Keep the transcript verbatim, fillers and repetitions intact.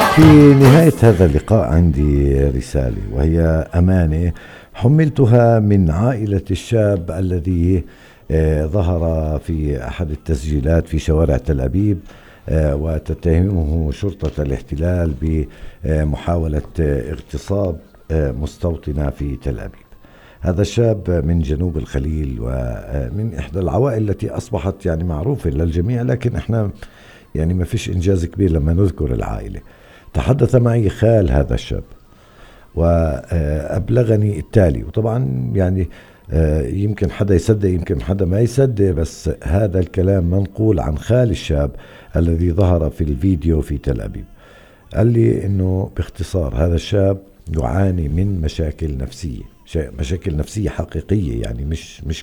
في نهاية هذا اللقاء عندي رسالة، وهي أمانة حملتها من عائلة الشاب الذي آه، ظهر في أحد التسجيلات في شوارع تل أبيب، آه، وتتهمه شرطة الاحتلال بمحاولة آه، اغتصاب آه، مستوطنة في تل أبيب. هذا الشاب من جنوب الخليل ومن إحدى العوائل التي أصبحت يعني معروفة للجميع، لكن إحنا يعني ما فيش إنجاز كبير لما نذكر العائلة. تحدث معي خال هذا الشاب وأبلغني التالي، وطبعا يعني آه، يمكن حدا يصدق يمكن حدا ما يصدق، بس هذا الكلام منقول عن خال الشاب الذي ظهر في الفيديو في تل أبيب. قال لي إنه باختصار هذا الشاب يعاني من مشاكل نفسية، شا- مشاكل نفسية حقيقية، يعني مش مش